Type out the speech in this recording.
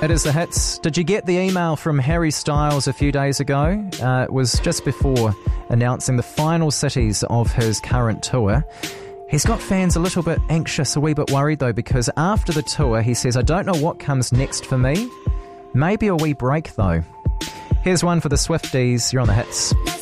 It is the hits. Did you get the email from Harry Styles a few days ago? It was just before announcing the final cities of his current tour. He's got fans a little bit anxious, a wee bit worried though, because after the tour, he says, I don't know what comes next for me. Maybe a wee break though. Here's one for the Swifties. You're on the hits.